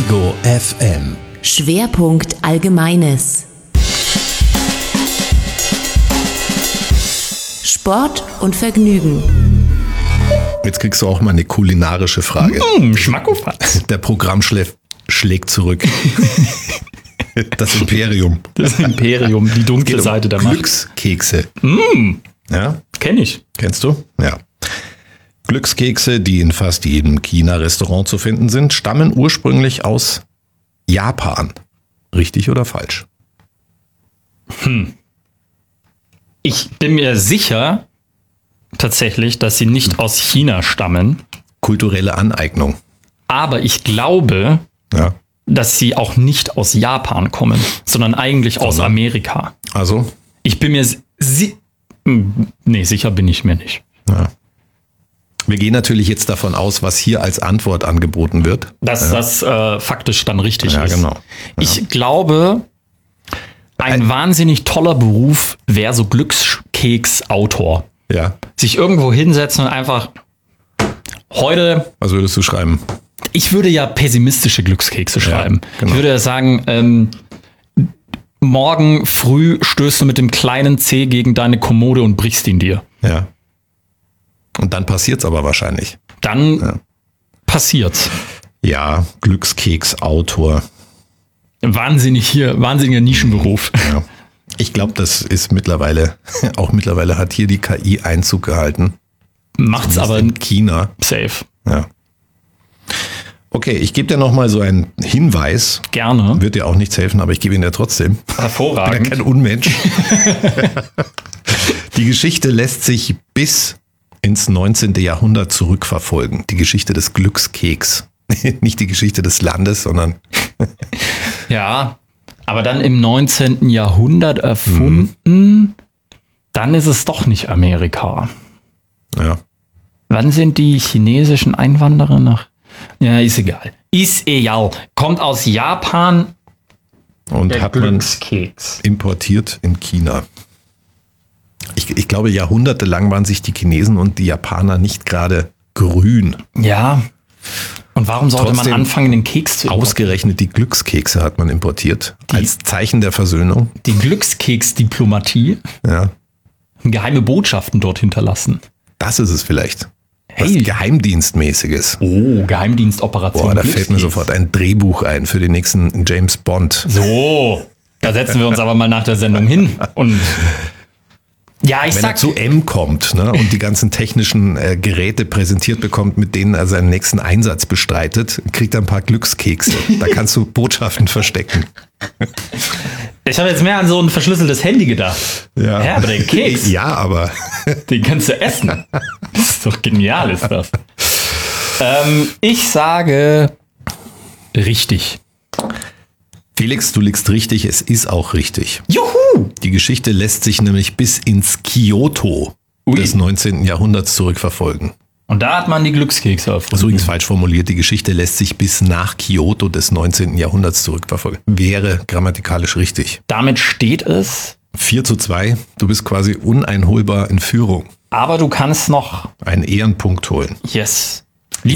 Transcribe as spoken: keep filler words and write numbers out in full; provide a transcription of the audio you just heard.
Ego F M. Schwerpunkt Allgemeines. Sport und Vergnügen. Jetzt kriegst du auch mal eine kulinarische Frage. Mmh, Schmackofatz. Der Programmchef schlägt zurück. Das Imperium. Das Imperium, die dunkle um Seite der Macht. Glückskekse. Mm. Ja? Kenn ich. Kennst du? Ja. Glückskekse, die in fast jedem China-Restaurant zu finden sind, stammen ursprünglich aus Japan. Richtig oder falsch? Hm. Ich bin mir sicher, tatsächlich, dass sie nicht aus China stammen. Kulturelle Aneignung. Aber ich glaube, ja. dass sie auch nicht aus Japan kommen, sondern eigentlich aus Sondern? Amerika. Also? Ich bin mir si- Nee, sicher bin ich mir nicht. Ja. Wir gehen natürlich jetzt davon aus, was hier als Antwort angeboten wird. Dass ja. das äh, faktisch dann richtig ja, ist. Genau. Ja. Ich glaube, ein, ein wahnsinnig toller Beruf wäre so Glückskeks-Autor. Ja. Sich irgendwo hinsetzen und einfach heute... Was würdest du schreiben? Ich würde ja pessimistische Glückskekse schreiben. Ja, genau. Ich würde ja sagen, ähm, morgen früh stößt du mit dem kleinen Zeh gegen deine Kommode und brichst ihn dir. Ja. Und dann passiert's aber wahrscheinlich. Dann ja. passiert's. Ja, Glückskeks-Autor. Wahnsinnig hier, wahnsinniger Nischenberuf. Ja. Ich glaube, das ist mittlerweile, auch mittlerweile hat hier die K I Einzug gehalten. Macht's aber in China. Safe. Ja. Okay, ich gebe dir nochmal so einen Hinweis. Gerne. Wird dir auch nichts helfen, aber ich gebe ihn dir trotzdem. Hervorragend. Ich bin ja kein Unmensch. Die Geschichte lässt sich bis ins neunzehnten Jahrhundert zurückverfolgen. Die Geschichte des Glückskeks. Nicht die Geschichte des Landes, sondern... Ja, aber dann im neunzehnten Jahrhundert erfunden, mhm. Dann ist es doch nicht Amerika. Ja. Wann sind die chinesischen Einwanderer nach... Ja, ist egal. Ist egal. Kommt aus Japan. Und der hat man Glückskeks. Importiert in China. Ich, ich glaube, jahrhundertelang waren sich die Chinesen und die Japaner nicht gerade grün. Ja. Und warum sollte Trotzdem man anfangen, den Keks zu importieren? Ausgerechnet die Glückskekse hat man importiert. Die, als Zeichen der Versöhnung. Die Glückskeks-Diplomatie. Ja. Geheime Botschaften dort hinterlassen. Das ist es vielleicht. Hey. Was Geheimdienstmäßiges. Oh, Geheimdienstoperation. Boah, da fällt mir sofort ein Drehbuch ein für den nächsten James Bond. So, da setzen wir uns aber mal nach der Sendung hin. Und ja, ich Wenn sag, er zu M kommt, ne, und die ganzen technischen äh, Geräte präsentiert bekommt, mit denen er seinen nächsten Einsatz bestreitet, kriegt er ein paar Glückskekse. Da kannst du Botschaften verstecken. Ich habe jetzt mehr an so ein verschlüsseltes Handy gedacht. Ja, ja aber den Keks, ja, aber den kannst du essen. Das ist doch genial, ist das. Ähm, ich sage richtig. Felix, du liegst richtig, es ist auch richtig. Juhu! Die Geschichte lässt sich nämlich bis ins Kyoto Ui. des neunzehnten Jahrhunderts zurückverfolgen. Und da hat man die Glückskekse erfunden. So übrigens falsch formuliert, die Geschichte lässt sich bis nach Kyoto des neunzehnten Jahrhunderts zurückverfolgen. Wäre grammatikalisch richtig. Damit steht es. vier zu zwei, du bist quasi uneinholbar in Führung. Aber du kannst noch... Einen Ehrenpunkt holen. Yes.